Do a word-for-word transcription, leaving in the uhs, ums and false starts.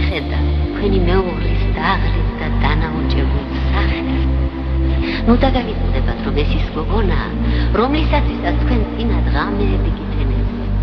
მიხედა თქვენი მეუღლის დაღლით და დანაოჭებულ სახელს. ნუ დაგაგიწყდებათ, რომ ეს ის გოგონაა, რომლისათვისაც თქვენ წინათ ღამეები გით